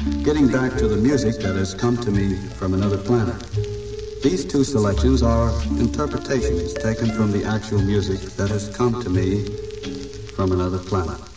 getting back to the music that has come to me from another planet. These two selections are interpretations taken from the actual music that has come to me from another planet.